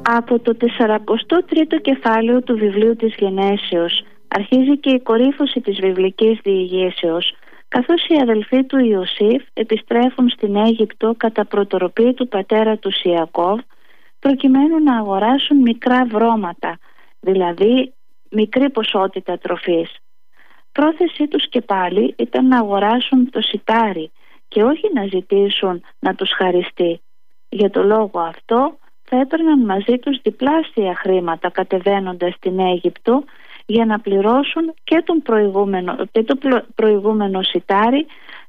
Από το 43ο κεφάλαιο του βιβλίου της Γενέσεως αρχίζει και η κορύφωση της βιβλικής διηγήσεως, καθώς οι αδελφοί του Ιωσήφ επιστρέφουν στην Αίγυπτο κατά προτροπή του πατέρα του Ιακώβ, προκειμένου να αγοράσουν μικρά βρώματα, δηλαδή μικρή ποσότητα τροφής. Πρόθεσή τους και πάλι ήταν να αγοράσουν το σιτάρι και όχι να ζητήσουν να τους χαριστεί. Για το λόγο αυτό θα έπαιρναν μαζί τους διπλάσια χρήματα κατεβαίνοντας στην Αίγυπτο για να πληρώσουν και το προηγούμενο σιτάρι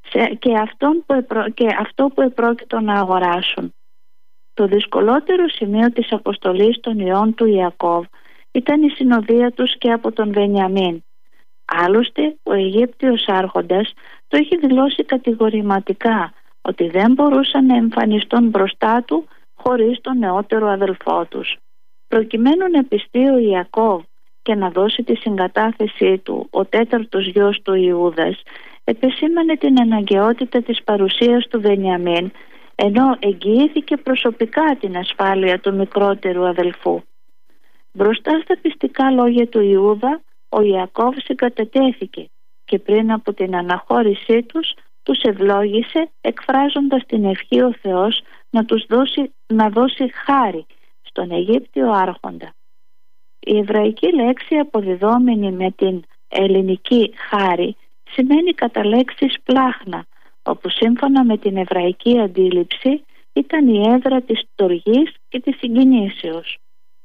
και αυτό που επρόκειτο να αγοράσουν. Το δυσκολότερο σημείο της αποστολής των υιών του Ιακώβ ήταν η συνοδεία τους και από τον Βενιαμίν. Άλλωστε, ο Αιγύπτιος άρχοντας το είχε δηλώσει κατηγορηματικά ότι δεν μπορούσαν να εμφανιστούν μπροστά του χωρίς τον νεότερο αδελφό τους. Προκειμένου να πιστεί ο Ιακώβ και να δώσει τη συγκατάθεσή του, ο τέταρτος γιος του Ιούδας επεσήμανε την αναγκαιότητα της παρουσίας του Βενιαμίν, ενώ εγγυήθηκε προσωπικά την ασφάλεια του μικρότερου αδελφού. Μπροστά στα πιστικά λόγια του Ιούδα, ο Ιακώβ συγκατατέθηκε και πριν από την αναχώρησή τους ευλόγησε, εκφράζοντας την ευχή ο Θεός να δώσει χάρη στον Αιγύπτιο άρχοντα. Η εβραϊκή λέξη αποδιδόμενη με την ελληνική χάρη σημαίνει κατά λέξης πλάχνα, όπου σύμφωνα με την εβραϊκή αντίληψη ήταν η έδρα της στοργής και της συγκινήσεως.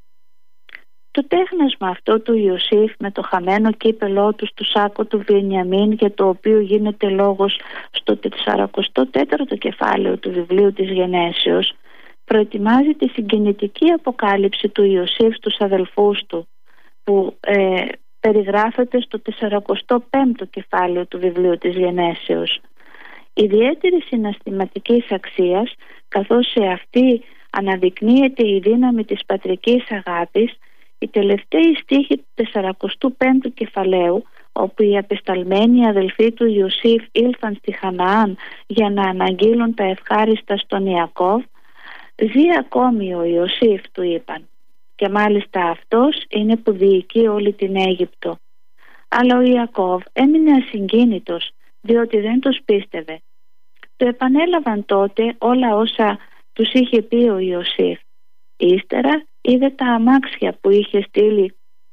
Το τέχνασμα αυτό του Ιωσήφ με το χαμένο κύπελό του στο σάκο του Βενιαμίν, για το οποίο γίνεται λόγος στο 44ο κεφάλαιο του βιβλίου της Γενέσεως, προετοιμάζει τη συγκινητική αποκάλυψη του Ιωσήφ στους αδελφούς του, που περιγράφεται στο 45ο κεφάλαιο του βιβλίου της Γενέσεως. Ιδιαίτερη συναισθηματικής αξίας, καθώς σε αυτή αναδεικνύεται η δύναμη της πατρικής αγάπης, οι τελευταίοι στίχοι του 45ου κεφαλαίου, όπου οι απεσταλμένοι αδελφοί του Ιωσήφ ήλθαν στη Χαναάν για να αναγγείλουν τα ευχάριστα στον Ιακώβ, «Ζει ακόμη ο Ιωσήφ», του είπαν, και μάλιστα αυτός είναι που διοικεί όλη την Αίγυπτο. Αλλά ο Ιακώβ έμεινε ασυγκίνητος, διότι δεν τους πίστευε. Το επανέλαβαν τότε όλα όσα τους είχε πει ο Ιωσήφ. Ύστερα είδε τα αμάξια που είχε στείλει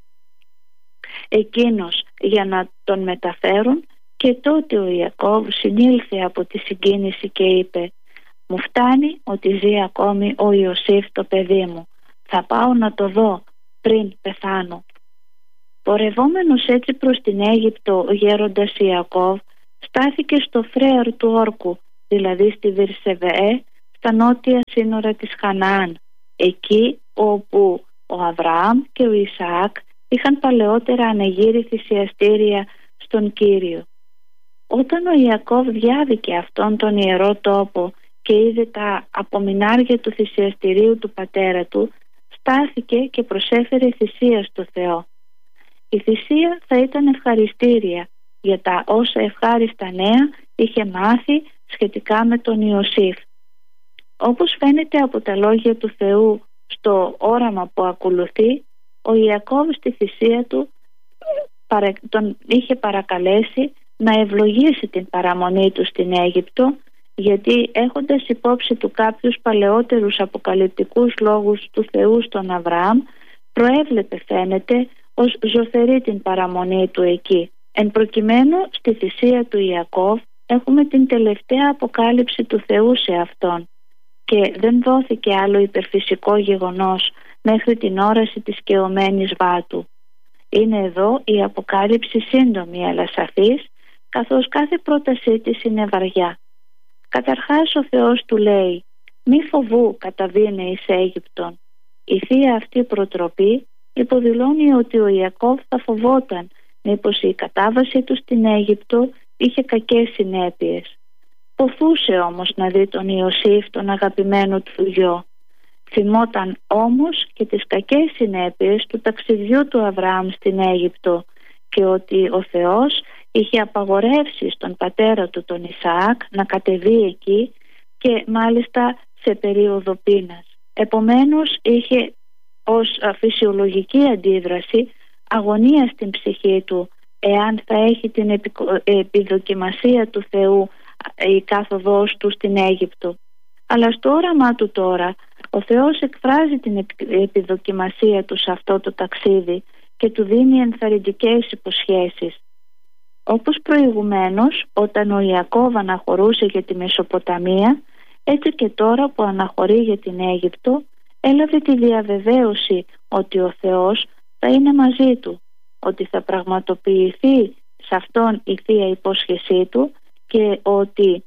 εκείνος για να τον μεταφέρουν, και τότε ο Ιακώβ συνήλθε από τη συγκίνηση και είπε: «Μου φτάνει ότι ζει ακόμη ο Ιωσήφ το παιδί μου. Θα πάω να το δω πριν πεθάνω». Πορευόμενος έτσι προς την Αίγυπτο, ο γέροντας Ιακώβ στάθηκε στο Φρέαρ του Όρκου, δηλαδή στη Βυρσεβεέ, στα νότια σύνορα της Χαναάν, εκεί όπου ο Αβραάμ και ο Ισαάκ είχαν παλαιότερα ανεγείρει θυσιαστήρια στον Κύριο. Όταν ο Ιακώβ διάβηκε αυτόν τον ιερό τόπο και είδε τα απομεινάρια του θυσιαστηρίου του πατέρα του, στάθηκε και προσέφερε θυσία στο Θεό. Η θυσία θα ήταν ευχαριστήρια για τα όσα ευχάριστα νέα είχε μάθει σχετικά με τον Ιωσήφ. Όπως φαίνεται από τα λόγια του Θεού στο όραμα που ακολουθεί, ο Ιακώβ στη θυσία του τον είχε παρακαλέσει να ευλογήσει την παραμονή του στην Αίγυπτο, γιατί έχοντας υπόψη του κάποιους παλαιότερους αποκαλυπτικούς λόγους του Θεού στον Αβραάμ, προέβλεπε, φαίνεται, ως ζωφερή την παραμονή του εκεί. Εν προκειμένου, στη θυσία του Ιακώβ έχουμε την τελευταία αποκάλυψη του Θεού σε αυτόν, και δεν δόθηκε άλλο υπερφυσικό γεγονός μέχρι την όραση της καιωμένης βάτου. Είναι εδώ η αποκάλυψη σύντομη αλλά σαφής, καθώς κάθε πρότασή της είναι βαριά. Καταρχάς ο Θεός του λέει: «Μη φοβού, καταβήνε εις Αίγυπτον». Η θεία αυτή προτροπή υποδηλώνει ότι ο Ιακώβ θα φοβόταν μήπως η κατάβαση του στην Αίγυπτο είχε κακές συνέπειες. Ποθούσε όμως να δει τον Ιωσήφ, τον αγαπημένο του γιο. Θυμόταν όμως και τις κακές συνέπειες του ταξιδιού του Αβραάμ στην Αίγυπτο, και ότι ο Θεός είχε απαγορεύσει στον πατέρα του τον Ισαάκ να κατεβεί εκεί, και μάλιστα σε περίοδο πείνας. Επομένως είχε ως φυσιολογική αντίδραση αγωνία στην ψυχή του εάν θα έχει την επιδοκιμασία του Θεού η κάθοδός του στην Αίγυπτο. Αλλά στο όραμά του τώρα ο Θεός εκφράζει την επιδοκιμασία του σε αυτό το ταξίδι και του δίνει ενθαρρυντικές υποσχέσεις. Όπως προηγουμένως όταν ο Ιακώβ αναχωρούσε για τη Μεσοποταμία, έτσι και τώρα που αναχωρεί για την Αίγυπτο έλαβε τη διαβεβαίωση ότι ο Θεός θα είναι μαζί του, ότι θα πραγματοποιηθεί σε αυτόν η Θεία υπόσχεσή του και ότι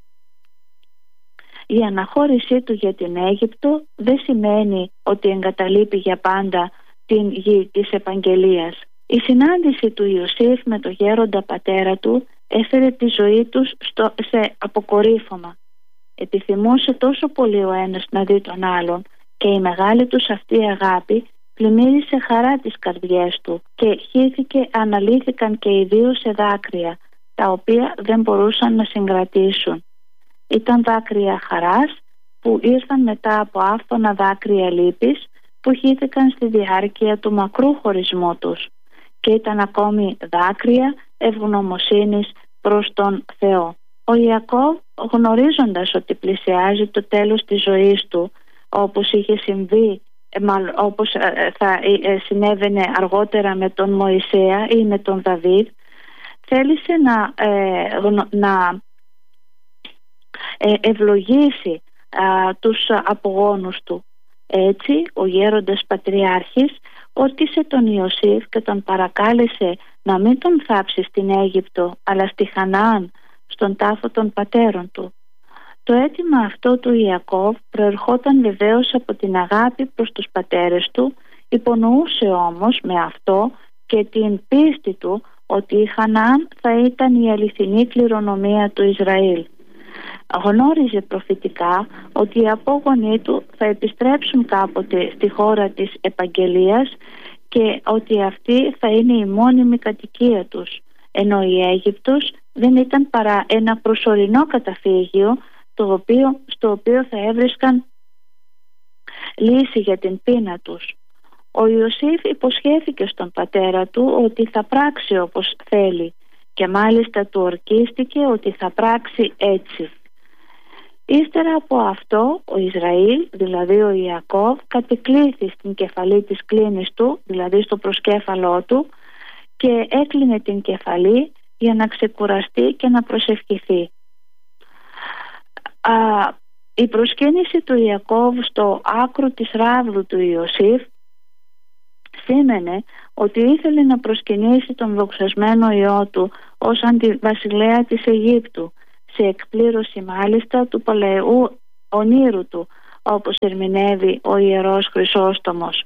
η αναχώρησή του για την Αίγυπτο δεν σημαίνει ότι εγκαταλείπει για πάντα την γη της επαγγελίας. Η συνάντηση του Ιωσήφ με το γέροντα πατέρα του έφερε τη ζωή τους σε αποκορύφωμα. Επιθυμούσε τόσο πολύ ο ένας να δει τον άλλον και η μεγάλη τους αυτή αγάπη πλημμύρισε χαρά τις καρδιές του και αναλύθηκαν και οι δύο σε δάκρυα, τα οποία δεν μπορούσαν να συγκρατήσουν. Ήταν δάκρυα χαράς που ήρθαν μετά από άφθονα δάκρυα λύπης που χύθηκαν στη διάρκεια του μακρού χωρισμού τους, και ήταν ακόμη δάκρυα ευγνωμοσύνης προς τον Θεό. Ο Ιακώβ, γνωρίζοντας ότι πλησιάζει το τέλος της ζωής του, όπως είχε συμβεί, όπως θα συνέβαινε αργότερα με τον Μωυσέα ή με τον Δαβίδ, θέλησε να ευλογήσει τους απογόνους του. Έτσι ο γέροντας πατριάρχης όρκισε τον Ιωσήφ και τον παρακάλεσε να μην τον θάψει στην Αίγυπτο, αλλά στη Χαναάν, στον τάφο των πατέρων του. Το αίτημα αυτό του Ιακώβ προερχόταν βεβαίως από την αγάπη προς τους πατέρες του, υπονοούσε όμως με αυτό και την πίστη του ότι η Χαναάν θα ήταν η αληθινή κληρονομία του Ισραήλ. Γνώριζε προφητικά ότι οι απόγονοί του θα επιστρέψουν κάποτε στη χώρα της επαγγελίας και ότι αυτή θα είναι η μόνιμη κατοικία τους, ενώ η Αίγυπτος δεν ήταν παρά ένα προσωρινό καταφύγιο στο οποίο θα έβρισκαν λύση για την πείνα τους. Ο Ιωσήφ υποσχέθηκε στον πατέρα του ότι θα πράξει όπως θέλει και μάλιστα του ορκίστηκε ότι θα πράξει έτσι. Ύστερα από αυτό ο Ισραήλ, δηλαδή ο Ιακώβ, κατεκλήθη στην κεφαλή της κλίνης του, δηλαδή στο προσκέφαλό του, και έκλεινε την κεφαλή για να ξεκουραστεί και να προσευχηθεί. Η προσκύνηση του Ιακώβ στο άκρο της ράβδου του Ιωσήφ σήμαινε ότι ήθελε να προσκυνήσει τον δοξασμένο Υιό του ως αντιβασιλέα της Αιγύπτου, σε εκπλήρωση μάλιστα του παλαιού ονείρου του, όπως ερμηνεύει ο Ιερός Χρυσόστομος.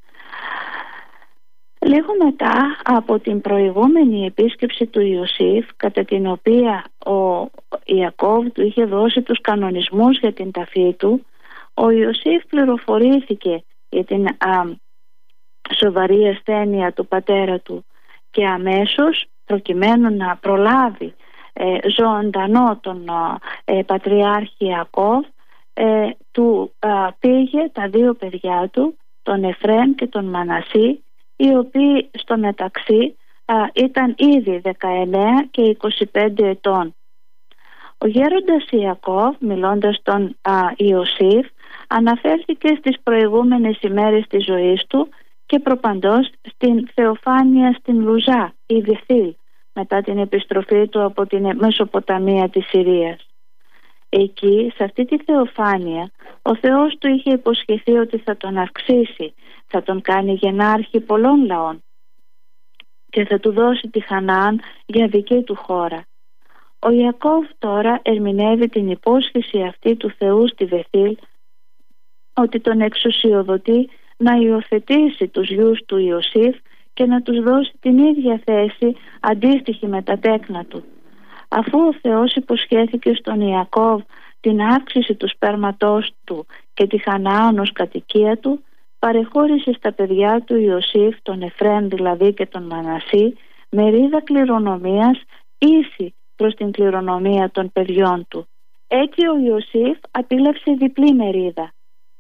Λίγο μετά από την προηγούμενη επίσκεψη του Ιωσήφ, κατά την οποία ο Ιακώβ του είχε δώσει τους κανονισμούς για την ταφή του, ο Ιωσήφ πληροφορήθηκε για την σοβαρή ασθένεια του πατέρα του και αμέσως, προκειμένου να προλάβει ζωντανό τον πατριάρχη Ιακώβ, του πήγε τα δύο παιδιά του, τον Εφραίμ και τον Μανασί, οι οποίοι στο μεταξύ ήταν ήδη 19 και 25 ετών. Ο γέροντας Ιακώβ, μιλώντας τον Ιωσήφ, αναφέρθηκε στις προηγούμενες ημέρες της ζωής του και προπαντός στην θεοφάνεια στην Λουζά ή Βηθήλ, μετά την επιστροφή του από την Μεσοποταμία της Συρίας. Εκεί, σε αυτή τη θεοφάνεια, ο Θεός του είχε υποσχεθεί ότι θα τον αυξήσει, θα τον κάνει γενάρχη πολλών λαών και θα του δώσει τη Χαναάν για δική του χώρα. Ο Ιακώβ τώρα ερμηνεύει την υπόσχεση αυτή του Θεού στη Βεθήλ, ότι τον εξουσιοδοτεί να υιοθετήσει τους γιους του Ιωσήφ και να τους δώσει την ίδια θέση αντίστοιχη με τα τέκνα του. Αφού ο Θεός υποσχέθηκε στον Ιακώβ την αύξηση του σπέρματός του και τη Χαναάν ως κατοικία του, παρεχώρησε στα παιδιά του Ιωσήφ, τον Εφραίμ δηλαδή και τον Μανασί, μερίδα κληρονομίας ίση προς την κληρονομία των παιδιών του. Έτσι ο Ιωσήφ απίλαυσε διπλή μερίδα.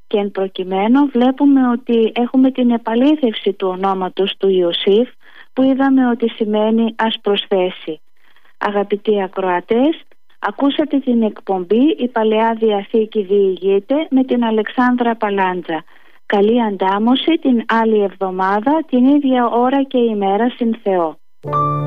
Και εν προκειμένου βλέπουμε ότι έχουμε την επαλήθευση του ονόματος του Ιωσήφ, που είδαμε ότι σημαίνει ας προσθέσει. Αγαπητοί ακροατές, ακούσατε την εκπομπή «Η Παλαιά Διαθήκη διηγείται» με την Αλεξάνδρα Παλάντζα. Καλή αντάμωση την άλλη εβδομάδα, την ίδια ώρα και ημέρα συν Θεό.